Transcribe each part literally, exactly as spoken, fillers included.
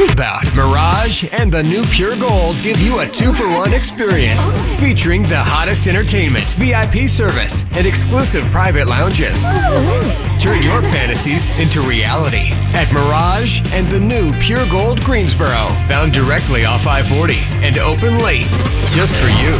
About Mirage and the new Pure Gold give you a two-for-one experience featuring the hottest entertainment, V I P service, and exclusive private lounges. Turn your fantasies into reality at Mirage and the new Pure Gold Greensboro, found directly off I forty and open late just for you.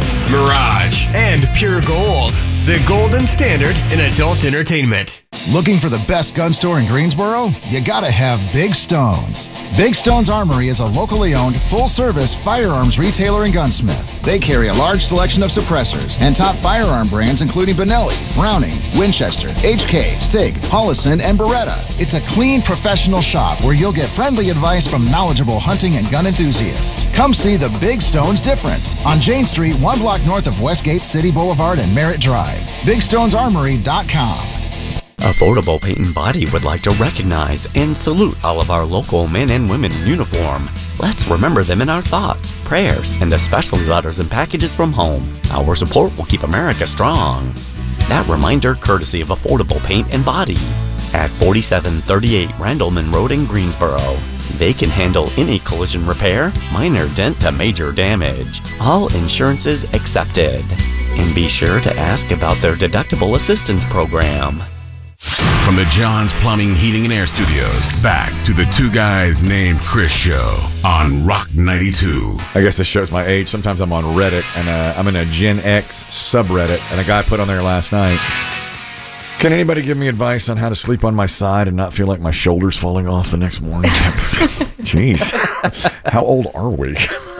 Mirage and Pure Gold, the golden standard in adult entertainment. Looking for the best gun store in Greensboro? You gotta have Big Stones. Big Stones Armory is a locally owned, full-service firearms retailer and gunsmith. They carry a large selection of suppressors and top firearm brands including Benelli, Browning, Winchester, H K, Sig, Hollison, and Beretta. It's a clean, professional shop where you'll get friendly advice from knowledgeable hunting and gun enthusiasts. Come see the Big Stones difference on Jane Street, one block north of Westgate City Boulevard and Merritt Drive. big stones armory dot com. Affordable Paint and Body would like to recognize and salute all of our local men and women in uniform. Let's remember them in our thoughts, prayers, and especially letters and packages from home. Our support will keep America strong. That reminder courtesy of Affordable Paint and Body at forty-seven thirty-eight Randleman Road in Greensboro. They can handle any collision repair, minor dent to major damage. All insurances accepted. And be sure to ask about their deductible assistance program. From the John's Plumbing, Heating, and Air Studios, back to the Two Guys Named Chris show on Rock ninety-two. I guess this shows my age. Sometimes I'm on Reddit, and uh, I'm in a Gen X subreddit, and a guy put on there last night, can anybody give me advice on how to sleep on my side and not feel like my shoulder's falling off the next morning? Jeez. How old are we?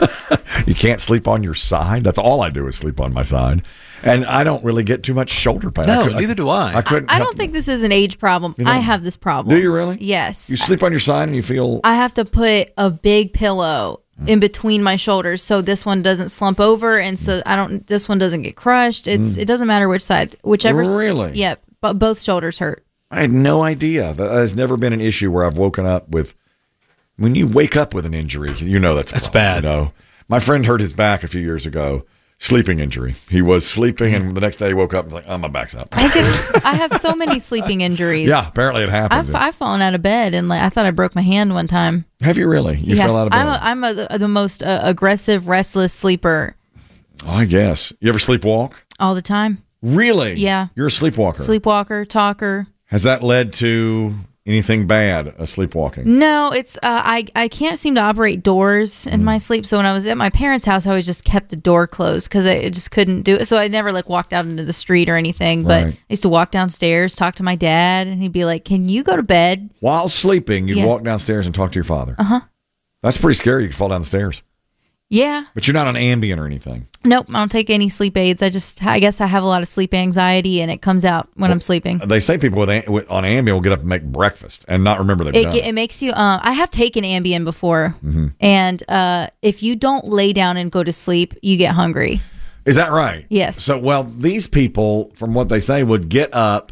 You can't sleep on your side? That's all I do is sleep on my side. And I don't really get too much shoulder pain. No, I could, neither I, do I. I, couldn't I help- don't think this is an age problem. You know, I have this problem. Do you really? Yes. You sleep on your side and you feel... I have to put a big pillow in between my shoulders so this one doesn't slump over and so I don't. This one doesn't get crushed. It's It doesn't matter which side. Whichever. Really? Yep. Yeah, but both shoulders hurt. I had no idea. That has never been an issue where I've woken up with... When you wake up with an injury, you know that's, that's problem, bad. You know? My friend hurt his back a few years ago. Sleeping injury. He was sleeping, and the next day he woke up and was like, oh, my back's up. I, get, I have so many sleeping injuries. Yeah, apparently it happens. I've, I've fallen out of bed, and like I thought I broke my hand one time. Have you really? You yeah. fell out of bed? I'm, a, I'm a, the most uh, aggressive, restless sleeper. Oh, I guess. You ever sleepwalk? All the time. Really? Yeah. You're a sleepwalker? Sleepwalker, talker. Has that led to anything bad, a sleepwalking? No, it's uh, I I can't seem to operate doors in mm. my sleep. So when I was at my parents' house, I always just kept the door closed because I just couldn't do it. So I never like walked out into the street or anything. But right. I used to walk downstairs, talk to my dad, and he'd be like, "Can you go to bed?" While sleeping, you'd yeah. walk downstairs and talk to your father. Uh huh. That's pretty scary. You could fall down the stairs. Yeah. But you're not on Ambien or anything. Nope, I don't take any sleep aids. I just, I guess I have a lot of sleep anxiety, and it comes out when well, I'm sleeping. They say people with, with on Ambien will get up and make breakfast and not remember they've it, done it. It makes you, uh, I have taken Ambien before, mm-hmm. and uh, if you don't lay down and go to sleep, you get hungry. Is that right? Yes. So, well, these people, from what they say, would get up,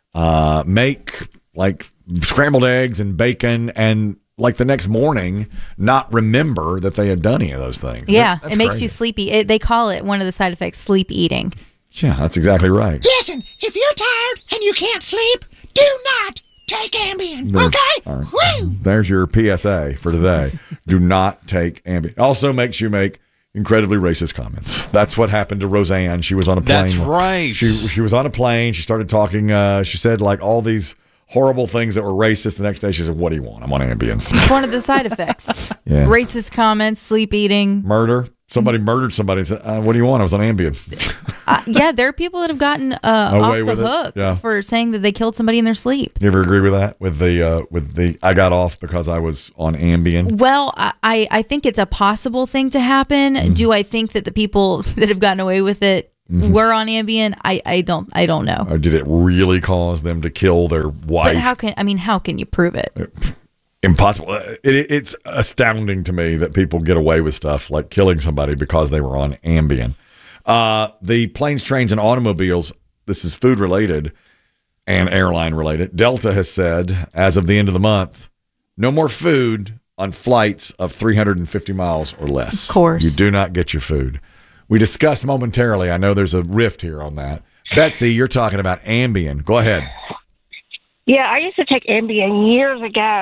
uh, make like scrambled eggs and bacon, and like the next morning, not remember that they had done any of those things. Yeah, that, it makes crazy. you sleepy. It, they call it one of the side effects, sleep eating. Yeah, that's exactly right. Listen, if you're tired and you can't sleep, do not take Ambien, There's, okay? Right. Woo! There's your P S A for today. Do not take Ambien. Also makes you make incredibly racist comments. That's what happened to Roseanne. She was on a plane. That's right. She, she was on a plane. She started talking. Uh, she said like all these horrible things that were racist. The next day she said, what do you want? I'm on Ambien. It's one of the side effects. Yeah. Racist comments, sleep eating. Murder. Somebody murdered somebody and said, uh, what do you want? I was on Ambien. uh, yeah, there are people that have gotten uh, off the hook yeah. for saying that they killed somebody in their sleep. You ever agree with that? With the, uh, with the I got off because I was on Ambien? Well, I, I think it's a possible thing to happen. Mm-hmm. Do I think that the people that have gotten away with it Mm-hmm. were on Ambien? I, I don't I don't know. Or did it really cause them to kill their wife? But how can I mean? How can you prove it? Impossible. It, it's astounding to me that people get away with stuff like killing somebody because they were on Ambien. Uh, the planes, trains, and automobiles. This is food related and airline related. Delta has said as of the end of the month, no more food on flights of three hundred fifty miles or less. Of course, you do not get your food. We discussed momentarily. I know there's a rift here on that. Betsy, you're talking about Ambien. Go ahead. Yeah, I used to take Ambien years ago,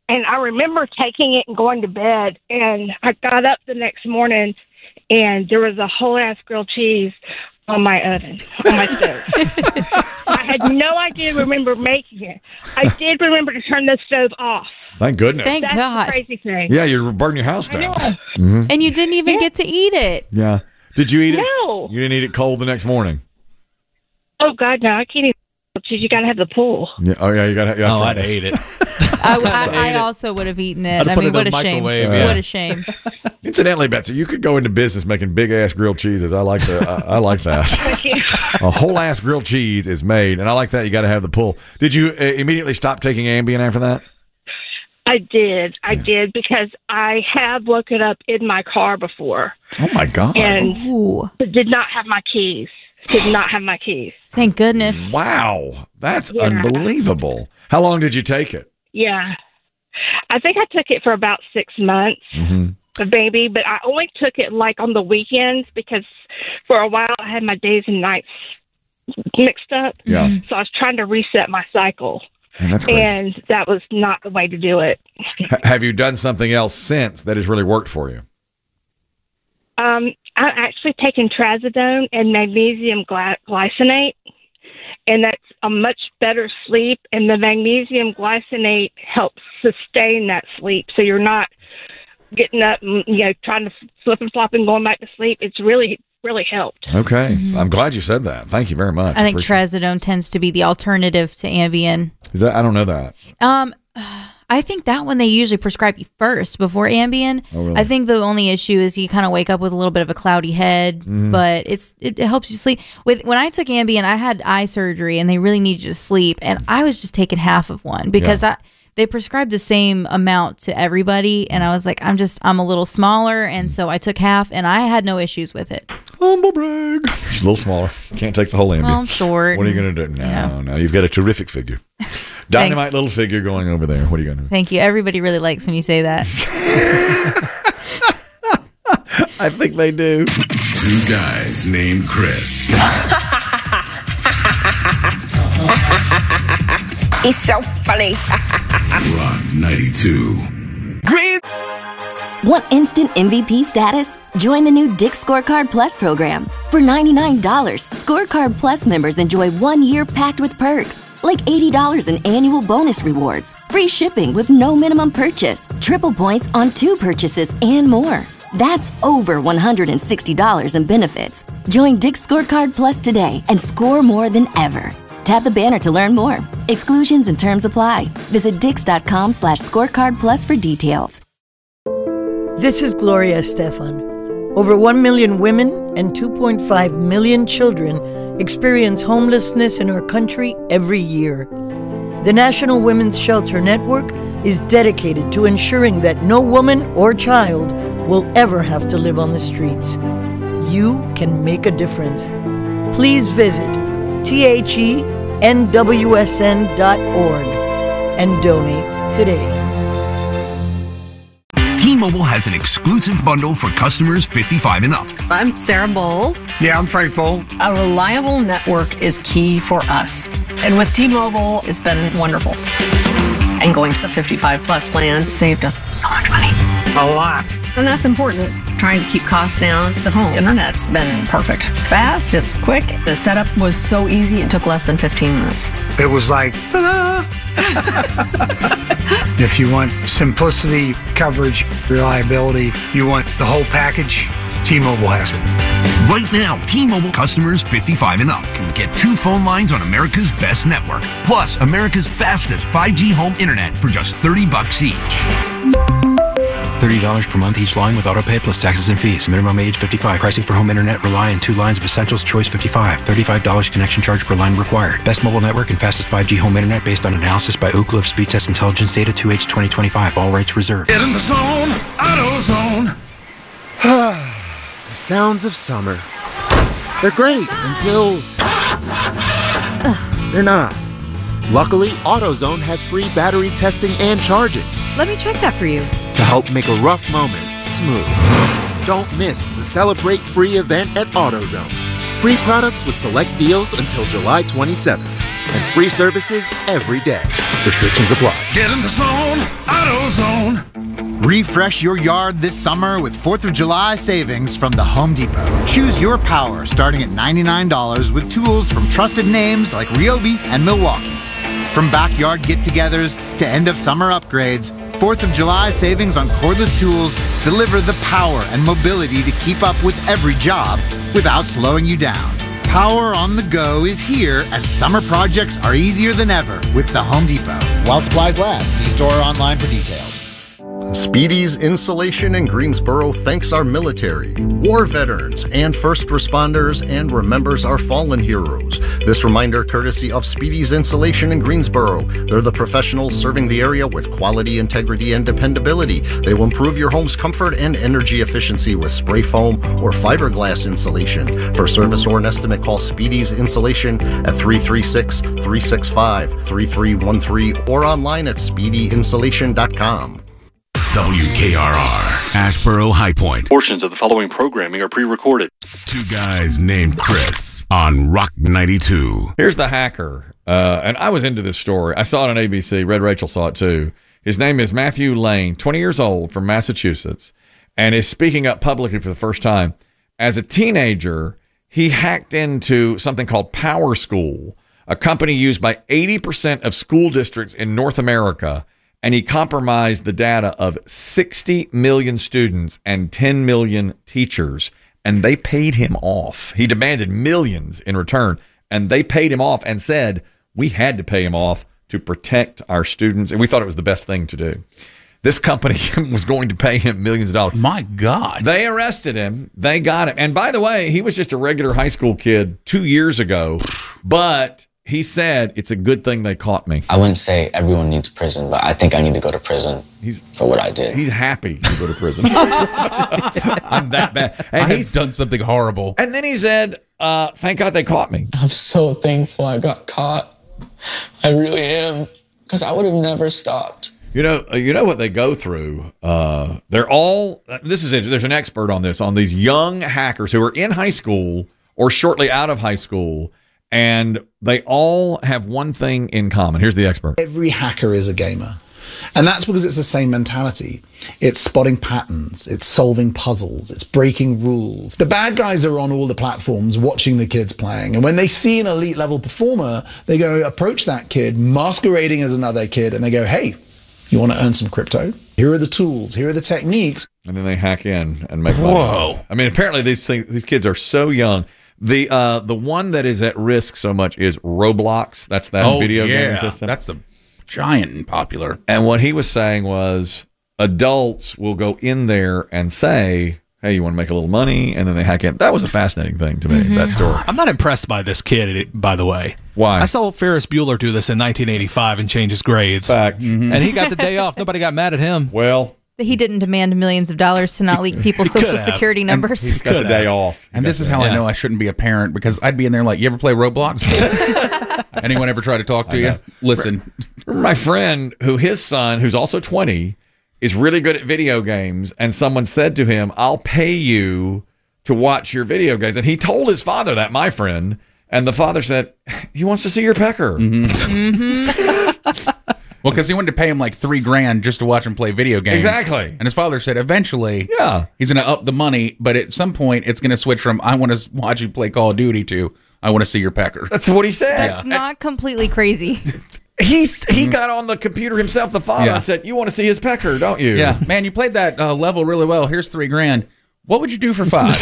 And I remember taking it and going to bed, and I got up the next morning, and there was a whole-ass grilled cheese on my oven, on my stove. I had no idea, remember making it. I did remember to turn the stove off. Thank goodness. Thank That's God. the crazy thing. Yeah, you burn your house down. Mm-hmm. And you didn't even yeah. get to eat it. Yeah. Did you eat it? No. You didn't eat it cold the next morning? Oh, God, no. I can't eat it. You got to have the pool. Yeah. Oh, yeah, you got to Oh, I'd ate it. I, I, I also would have eaten it. I mean, what a shame. Yeah. What a shame. Incidentally, Betsy, you could go into business making big-ass grilled cheeses. I like the, I, I like that. Thank you. A whole-ass grilled cheese is made, and I like that. You got to have the pull. Did you uh, immediately stop taking Ambien after that? I did. I yeah. did because I have woken up in my car before. Oh, my God. And Ooh. did not have my keys. Did not have my keys. Thank goodness. Wow. That's yeah. unbelievable. How long did you take it? Yeah. I think I took it for about six months, mm-hmm. the baby, but I only took it like on the weekends because for a while I had my days and nights mixed up. Yeah. So I was trying to reset my cycle. And that's crazy. And that was not the way to do it. H- have you done something else since that has really worked for you? Um, I've actually taken trazodone and magnesium gly- glycinate, and that's a much better sleep. And the magnesium glycinate helps sustain that sleep, so you're not getting up and, you know, trying to flip and flop and going back to sleep. It's really, really helped. Okay. Mm-hmm. I'm glad you said that. Thank you very much. I think trazodone tends to be the alternative to Ambien. Is that? I don't know that. Um, I think that one they usually prescribe you first before Ambien. Oh, really? I think the only issue is you kind of wake up with a little bit of a cloudy head, mm-hmm. but it's it, it helps you sleep. With when I took Ambien, I had eye surgery and they really needed you to sleep, and I was just taking half of one because yeah. I. They prescribed the same amount to everybody, and I was like, I'm just, I'm a little smaller, and so I took half, and I had no issues with it. Humble brag. She's a little smaller. Can't take the whole Ambien. Well, I'm short. What are you going to do? No, yeah. no. You've got a terrific figure. Dynamite little figure going over there. What are you going to do? Thank you. Everybody really likes when you say that. I think they do. Two guys named Chris. He's so funny. Rock ninety-two. Green. Want instant M V P status? Join the new Dick's Scorecard Plus program. For ninety-nine dollars, Scorecard Plus members enjoy one year packed with perks, like eighty dollars in annual bonus rewards, free shipping with no minimum purchase, triple points on two purchases, and more. That's over one hundred sixty dollars in benefits. Join Dick's Scorecard Plus today and score more than ever. Tap the banner to learn more. Exclusions and terms apply. Visit dix.com slash scorecard plus for details. This is Gloria Estefan. Over one million women and two point five million children experience homelessness in our country every year. The National Women's Shelter Network is dedicated to ensuring that no woman or child will ever have to live on the streets. You can make a difference. Please visit T H E N W S N dot org and donate today. T-Mobile has an exclusive bundle for customers fifty-five and up. I'm Sarah Bowl. Yeah, I'm Frank Bowl. A reliable network is key for us. And with T-Mobile, it's been wonderful. And going to the fifty-five plus plan saved us so much money. A lot. And that's important. Trying to keep costs down. The home internet's been perfect. It's fast, it's quick. The setup was so easy, it took less than fifteen minutes. It was like, ta-da! If you want simplicity, coverage, reliability, you want the whole package, T-Mobile has it. Right now, T-Mobile customers fifty-five and up can get two phone lines on America's best network, plus America's fastest five G home internet for just thirty bucks each. thirty dollars per month each line with autopay plus taxes and fees. Minimum age fifty-five. Pricing for home internet rely on two lines of Essentials Choice fifty-five. thirty-five dollars connection charge per line required. Best mobile network and fastest five G home internet based on analysis by Ookla of Speed Test Intelligence Data two H twenty twenty-five. All rights reserved. Get in the zone. AutoZone. The sounds of summer. They're great until they're not. Luckily, AutoZone has free battery testing and charging. Let me check that for you. To help make a rough moment smooth. Don't miss the Celebrate Free event at AutoZone. Free products with select deals until July twenty-seventh. and free services every day. Restrictions apply. Get in the zone, AutoZone. Refresh your yard this summer with fourth of July savings from the Home Depot. Choose your power starting at ninety-nine dollars with tools from trusted names like Ryobi and Milwaukee. From backyard get-togethers to end-of-summer upgrades, fourth of July savings on cordless tools deliver the power and mobility to keep up with every job without slowing you down. Power on the go is here, and summer projects are easier than ever with the Home Depot. While supplies last, see store or online for details. Speedy's Insulation in Greensboro thanks our military, war veterans, and first responders, and remembers our fallen heroes. This reminder courtesy of Speedy's Insulation in Greensboro. They're the professionals serving the area with quality, integrity, and dependability. They will improve your home's comfort and energy efficiency with spray foam or fiberglass insulation. For service or an estimate, call Speedy's Insulation at three three six, three six five, three three one three or online at speedy insulation dot com. W K R R, Asheboro High Point. Portions of the following programming are pre-recorded. Two guys named Chris on Rock ninety-two. Here's the hacker. Uh, and I was into this story. I saw it on A B C. Red Rachel saw it too. His name is Matthew Lane, twenty years old, from Massachusetts, and is speaking up publicly for the first time. As a teenager, he hacked into something called Power School, a company used by eighty percent of school districts in North America, and he compromised the data of sixty million students and ten million teachers, and they paid him off. He demanded millions in return, and they paid him off and said, we had to pay him off to protect our students, and we thought it was the best thing to do. This company was going to pay him millions of dollars. My God. They arrested him. They got him. And by the way, he was just a regular high school kid two years ago, but he said it's a good thing they caught me. I wouldn't say everyone needs prison, but I think I need to go to prison he's, for what I did. He's happy to go to prison. I'm that bad. And I he's done something horrible. And then he said, uh, thank God they caught me. I'm so thankful I got caught. I really am, because I would have never stopped. You know, you know what they go through. Uh, they're all, this is it. There's an expert on this, on these young hackers who are in high school or shortly out of high school, and they all have one thing in common. Here's the expert. Every hacker is a gamer. And that's because it's the same mentality. It's spotting patterns. It's solving puzzles. It's breaking rules. The bad guys are on all the platforms watching the kids playing. And when they see an elite level performer, they go approach that kid masquerading as another kid. And they go, hey, you want to earn some crypto? Here are the tools. Here are the techniques. And then they hack in and make money. Whoa. I mean, apparently these things, these kids are so young. The uh, the one that is at risk so much is Roblox. That's that oh, video yeah. game system. That's the giant and popular. And what he was saying was adults will go in there and say, hey, you want to make a little money? And then they hack in. That was a fascinating thing to me, mm-hmm. that story. I'm not impressed by this kid, by the way. Why? I saw Ferris Bueller do this in nineteen eighty-five and change his grades. Fact. Mm-hmm. And he got the day off. Nobody got mad at him. Well, he didn't demand millions of dollars to not leak people's social security numbers. He's got the day off. And this is how yeah. I know I shouldn't be a parent, because I'd be in there like, you ever play Roblox? Anyone ever try to talk to you? Listen. My friend, who his son, who's also twenty, is really good at video games, and someone said to him, I'll pay you to watch your video games. And he told his father that, my friend, and the father said, he wants to see your pecker. Mm-hmm. Mm-hmm. Well, because he wanted to pay him like three grand just to watch him play video games. Exactly. And his father said eventually yeah. he's going to up the money, but at some point it's going to switch from I want to watch you play Call of Duty to I want to see your pecker. That's what he said. That's yeah. not completely crazy. He's, he got on the computer himself, the father, yeah. and said, you want to see his pecker, don't you? Yeah. Man, you played that uh, level really well. Here's three grand. What would you do for five?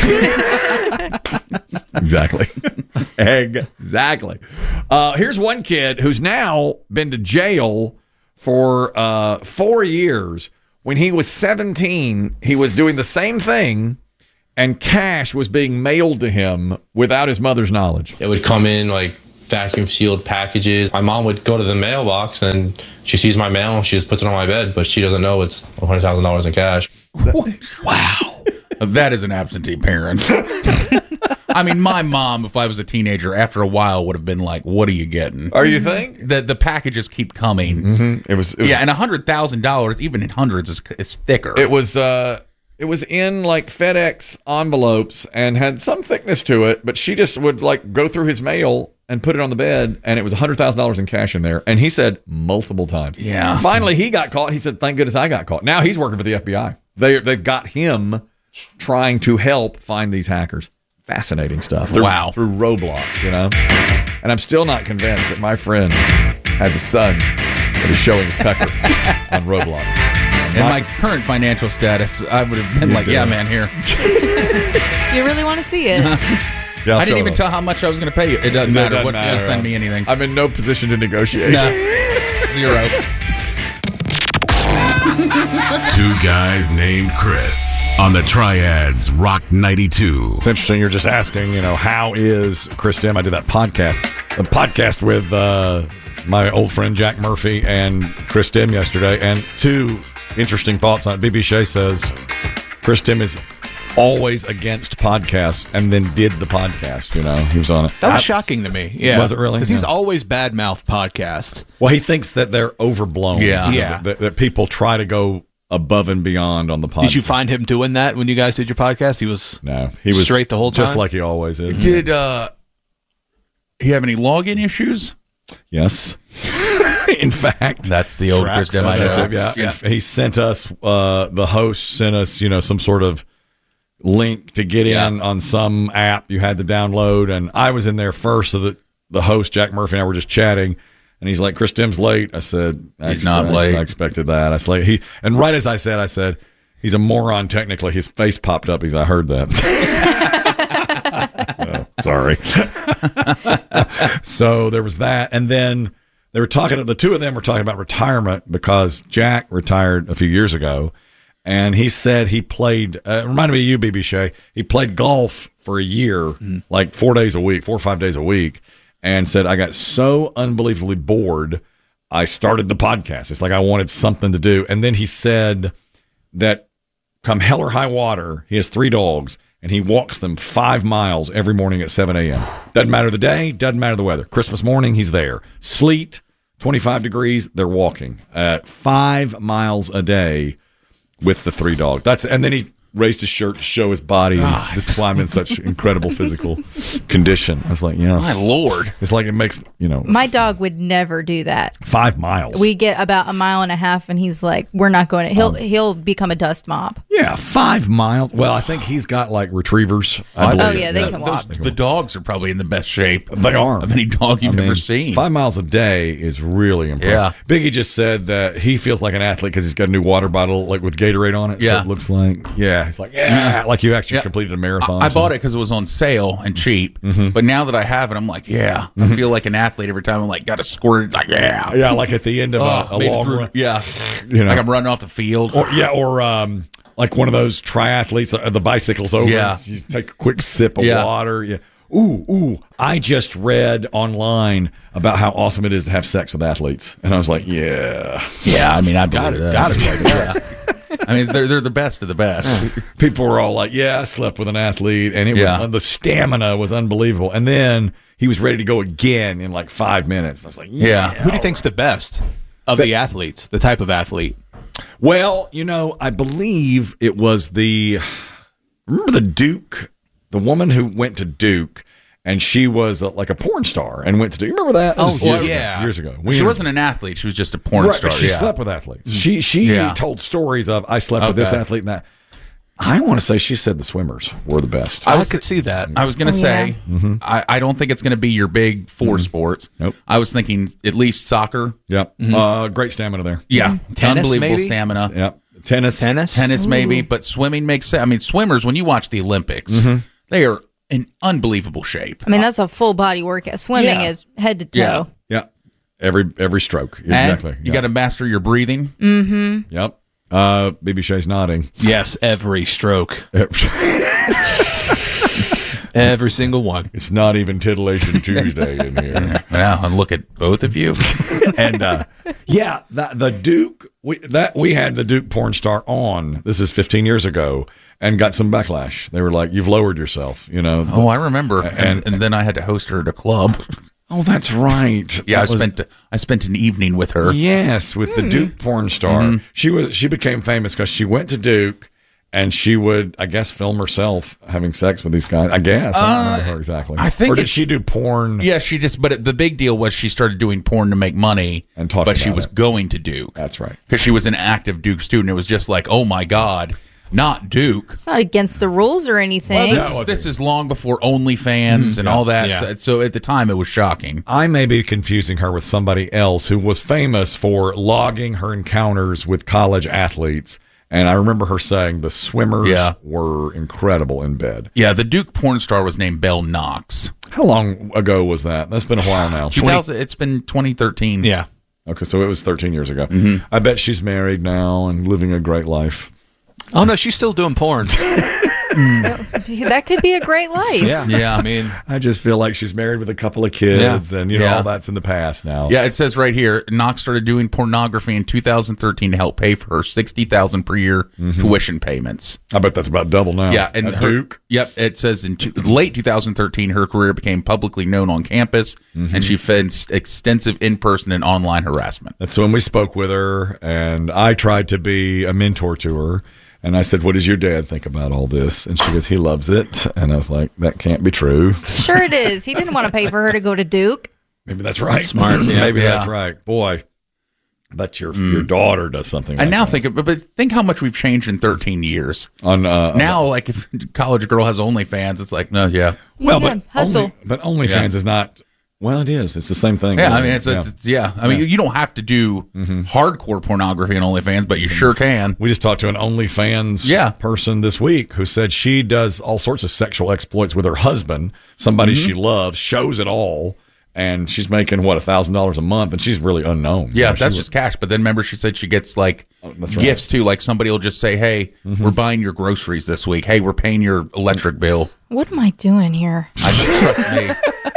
Exactly. Exactly. Uh, here's one kid who's now been to jail for uh, four years. When he was seventeen, he was doing the same thing, and cash was being mailed to him without his mother's knowledge. It would come in like vacuum sealed packages. My mom would go to the mailbox and she sees my mail and she just puts it on my bed, but she doesn't know it's one hundred thousand dollars in cash. Wow. That is an absentee parent. I mean, my mom, if I was a teenager, after a while would have been like, what are you getting? Are you think? The the packages keep coming. Mm-hmm. It was, it was Yeah, and one hundred thousand dollars, even in hundreds, is, is thicker. It was uh it was in like FedEx envelopes and had some thickness to it, but she just would like go through his mail and put it on the bed, and it was one hundred thousand dollars in cash in there. And he said multiple times. Yeah. Finally, he got caught. He said, thank goodness I got caught. Now he's working for the F B I. They, they've got him trying to help find these hackers. Fascinating stuff. Through, wow. Through Roblox, you know? And I'm still not convinced that my friend has a son that is showing his pecker on Roblox. In my, my current financial status, I would have been like, yeah, man, here. You really want to see it? Yeah, I didn't even tell how much I was going to pay you. It doesn't No, it matter doesn't what. matter. Just send me anything. I'm in no position to negotiate. No. Zero. Two guys named Chris on the Triads Rock ninety-two. It's interesting. You're just asking, you know, how is Chris Dim? I did that podcast, a podcast with uh, my old friend Jack Murphy and Chris Dim yesterday, and two interesting thoughts on it. B B Shea says Chris Dim is always against podcasts, and then did the podcast. You know, he was on it. That was I, shocking to me. Yeah, was it really? Because yeah. he's always badmouth podcast. Well, he thinks that they're overblown. Yeah, you know, yeah. That, that people try to go above and beyond on the podcast. Did you find him doing that when you guys did your podcast? He was no, he was straight the whole time, just like he always is. Did uh, he have any login issues? Yes. In fact, that's the old Chris Dim. Yeah, yeah. yeah. He sent us uh, the host sent us, you know, some sort of link to get in yeah. on some app you had to download, and I was in there first, so that the host Jack Murphy and I were just chatting, and he's like, "Chris Dim's late." I said, I "He's not I, late." I expected that. I was like, he, and right as I said, I said, "He's a moron." Technically, his face popped up. He's, I heard that. Oh, sorry. So there was that, and then they were talking. The two of them were talking about retirement because Jack retired a few years ago. And he said he played, uh, it reminded me of you, B B Shea. He played golf for a year, mm-hmm. like four days a week, four or five days a week, and said, I got so unbelievably bored, I started the podcast. It's like I wanted something to do. And then he said that come hell or high water, he has three dogs, and he walks them five miles every morning at seven a.m. Doesn't matter the day, doesn't matter the weather. Christmas morning, he's there. Sleet, twenty-five degrees, they're walking at five miles a day. With the three dogs. That's and then he raised his shirt to show his body. Oh, this is why I'm in such incredible physical condition. I was like, yeah. My Lord. It's like it makes, you know. My dog would never do that. Five miles. We get about a mile and a half, and he's like, we're not going to. He'll um, he'll become a dust mop. Yeah, five miles. Well, I think he's got like retrievers. I oh, believe. yeah, they yeah. can walk. Those, the dogs are probably in the best shape. They are. Of any dog you've I mean, ever seen. Five miles a day is really impressive. Yeah. Biggie just said that he feels like an athlete because he's got a new water bottle like with Gatorade on it. Yeah. So it looks like, yeah. He's like, yeah. Like you actually yeah. completed a marathon. I, I bought it because it was on sale and cheap. Mm-hmm. But now that I have it, I'm like, yeah. Mm-hmm. I feel like an athlete every time I'm like, got to squirt it. Like, yeah. Yeah, like at the end of oh, a, a long through, run. Yeah. You know. Like I'm running off the field. Or, yeah, or um, like one of those triathletes, uh, the bicycle's over. Yeah. You take a quick sip of yeah. water. Yeah. Ooh, ooh. I just read online about how awesome it is to have sex with athletes. And I was like, yeah. Yeah, I mean, I got it. Got it. Yeah. I mean, they're, they're the best of the best. People were all like, yeah, I slept with an athlete. And it yeah. was the stamina was unbelievable. And then he was ready to go again in like five minutes. I was like, yeah. yeah. Who do you think's the best of the, the athletes, the type of athlete? Well, you know, I believe it was the, remember the Duke, the woman who went to Duke, and she was a, like a porn star and went to Duke. You remember that? Oh, years yeah. Ago, years ago. We she wasn't an athlete. She was just a porn right, star. She yeah. slept with athletes. She she yeah. told stories of, I slept okay. with this athlete and that. I want to say she said the swimmers were the best. I, I could see that. I was going to oh, say, yeah. mm-hmm. I, I don't think it's going to be your big four mm-hmm. sports. Nope. I was thinking at least soccer. Yep. Mm-hmm. Uh, great stamina there. Yeah. Mm-hmm. Tennis, Unbelievable maybe? stamina. Yep. Tennis. Tennis. Tennis, maybe. Ooh. But swimming makes sense. I mean, swimmers, when you watch the Olympics, mm-hmm. they are in unbelievable shape. I mean, that's a full body workout. Swimming yeah. is head to toe. Yeah. yeah. Every every stroke. Exactly. And you got to master your breathing. Mm-hmm. Yep. Uh, B B Shea's nodding. Yes, every stroke. Every single one. It's not even Titillation Tuesday in here. Wow, and look at both of you. and uh, yeah, that, the Duke, we, that we had the Duke porn star on. This is fifteen years ago, and got some backlash. They were like, "You've lowered yourself," you know. Oh, I remember. And and, and then I had to host her at a club. Oh, that's right. Yeah, that I spent was, I spent an evening with her. Yes, with hmm. the Duke porn star. Mm-hmm. She was she became famous because she went to Duke And she would, I guess, film herself having sex with these guys. I guess. I don't remember her exactly. I think or did it- she do porn? Yeah, she just. But it, the big deal was she started doing porn to make money, and talk But she about was it. going to Duke. That's right. Because she was an active Duke student. It was just like, oh my God, not Duke. It's not against the rules or anything. Well, this, is, this is long before OnlyFans and Yeah. all that. Yeah. So, so at the time, it was shocking. I may be confusing her with somebody else who was famous for logging her encounters with college athletes. And I remember her saying the swimmers Yeah. were incredible in bed. Yeah, the Duke porn star was named Belle Knox. How long ago was that? That's been a while now. two thousand, it's been twenty thirteen. Yeah. Okay, so it was thirteen years ago. Mm-hmm. I bet she's married now and living a great life. Oh no, she's still doing porn. That could be a great life. Yeah, yeah. I mean, I just feel like she's married with a couple of kids, Yeah. and you know Yeah. all that's in the past now. Yeah, it says right here, Knox started doing pornography in two thousand thirteen to help pay for her sixty thousand dollars per year tuition payments. I bet that's about double now. Yeah, and At her- Duke. Yep, it says in two, late two thousand thirteen, her career became publicly known on campus, Mhm. and she faced extensive in-person and online harassment. That's when we spoke with her, and I tried to be a mentor to her. And I said, "What does your dad think about all this?" And she goes, "He loves it." And I was like, "That can't be true." Sure it is. He didn't want to pay for her to go to Duke. Maybe that's right. Smart. Yeah. Maybe Yeah. that's right. Boy, but your your daughter does something. And like now that. think, of, but think how much we've changed in thirteen years. on uh, Now, like if a college girl has OnlyFans, it's like, no, yeah. well, Yeah, but hustle. only, but OnlyFans Yeah. is not. Well, it is. It's the same thing. Yeah, I mean, it's, it's, it's yeah. I mean, Yeah. you don't have to do hardcore pornography on OnlyFans, but you sure can. We just talked to an OnlyFans Yeah. person this week who said she does all sorts of sexual exploits with her husband, somebody Mhm. she loves, shows it all, and she's making what a thousand dollars a month, and she's really unknown. Yeah, You know, she that's was- just cash. But then remember, she said she gets like that's right. gifts too. Like somebody will just say, "Hey, we're buying your groceries this week. Hey, we're paying your electric bill." What am I doing here? I just trust me.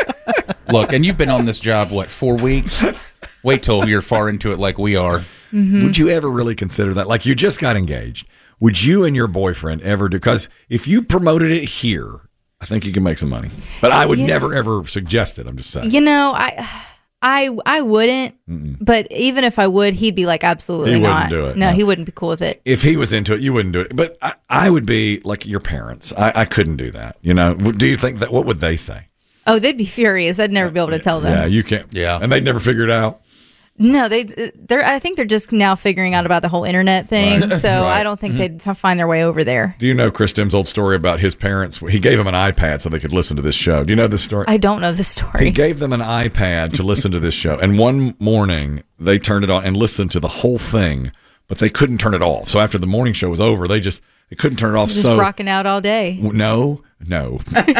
Look, and you've been on this job what four weeks? Wait till you're far into it like we are. Mm-hmm. Would you ever really consider that? Like you just got engaged. Would you and your boyfriend ever do? Because if you promoted it here, I think you can make some money. But I would Yeah. never ever suggest it. I'm just saying. You know, I, I, I wouldn't. But even if I would, he'd be like, absolutely He wouldn't not. do it, No, no. he wouldn't be cool with it. If he was into it, you wouldn't do it. But I, I would be like your parents. I, I couldn't do that. You know? Do you think that? What would they say? Oh, they'd be furious. I'd never be able to tell them. Yeah, you can't. Yeah, and they'd never figure it out. No, they they're. I think they're just now figuring out about the whole internet thing. Right. So Right. I don't think they'd f- find their way over there. Do you know Chris Tim's old story about his parents? He gave them an iPad so they could listen to this show. Do you know this story? I don't know the story. He gave them an iPad to listen to this show. And one morning, they turned it on and listened to the whole thing, but they couldn't turn it off. So after the morning show was over, they just they couldn't turn it off. Just so rocking out all day. no, no.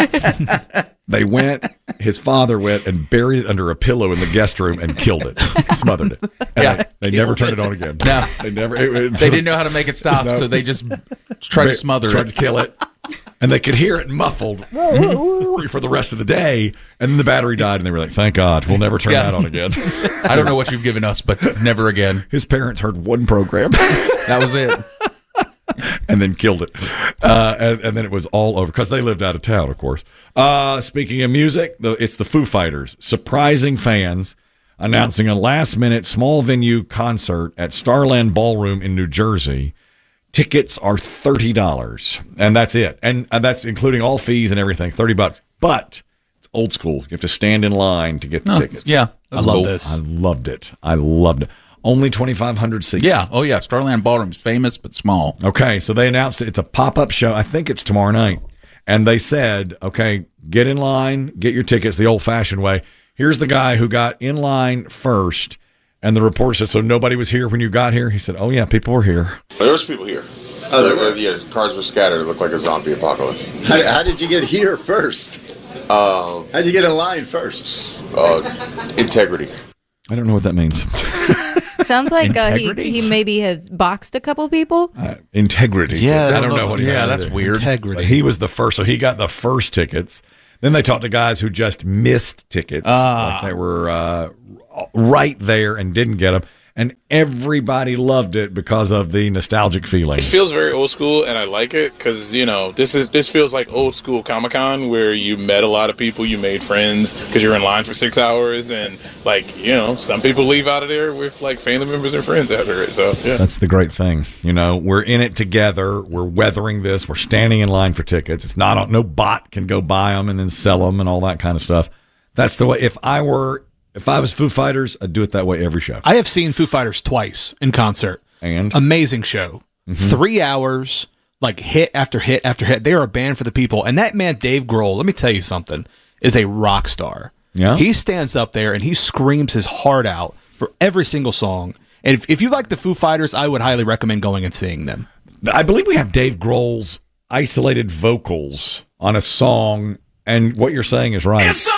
They went, his father went and buried it under a pillow in the guest room and killed it, smothered it. And Yeah. They, they never turned it on again. No. They never. It, it- They didn't know how to make it stop, No. so they just tried to smother tried it. to kill it. And they could hear it muffled for the rest of the day. And then the battery died, and they were like, thank God, we'll never turn Yeah. that on again. I don't know what you've given us, but never again. His parents heard one program. That was it. And then killed it. Uh, and, and then it was all over because they lived out of town, of course. Uh, speaking of music, the, it's the Foo Fighters surprising fans, announcing a last-minute small venue concert at Starland Ballroom in New Jersey. Tickets are thirty dollars, and that's it. And uh, that's including all fees and everything, thirty bucks. But it's old school. You have to stand in line to get the Oh, tickets. yeah, I that's love cool. this. I loved it. I loved it. Only twenty-five hundred seats. Yeah. Oh, yeah. Starland Ballroom's famous but small. Okay, so they announced it. It's a pop-up show. I think it's tomorrow night. And they said, okay, get in line, get your tickets the old-fashioned way. Here's the guy who got in line first. And the reporter said, so nobody was here when you got here? He said, oh, yeah, people were here. There was people here. Oh, there were? Yeah, cars were scattered. It looked like a zombie apocalypse. How, how did you get here first? Uh, How'd you get in line first? Uh, integrity. I don't know what that means. Sounds like uh, he, Integrity? he maybe has boxed a couple people. Uh, integrity. Yeah, I don't know what he yeah, had that's either. weird. Integrity. But he was the first, so he got the first tickets. Then they talked to guys who just missed tickets. Ah. Like they were uh, right there and didn't get them. and everybody loved it because of the nostalgic feeling. It feels very old school, and I like it because, you know, this is this feels like old school Comic-Con where you met a lot of people, you made friends because you're in line for six hours, and, like, you know, some people leave out of there with, like, family members and friends after it. So, yeah. That's the great thing. You know, we're in it together. We're weathering this. We're standing in line for tickets. It's not, no bot can go buy them and then sell them and all that kind of stuff. That's the way. If I were, if I was Foo Fighters, I'd do it that way every show. I have seen Foo Fighters twice in concert. And? Amazing show. Mm-hmm. Three hours, like hit after hit after hit. They are a band for the people. And that man, Dave Grohl, let me tell you something, is a rock star. Yeah. He stands up there and he screams his heart out for every single song. And if, if you like the Foo Fighters, I would highly recommend going and seeing them. I believe we have Dave Grohl's isolated vocals on a song, and what you're saying is right. It's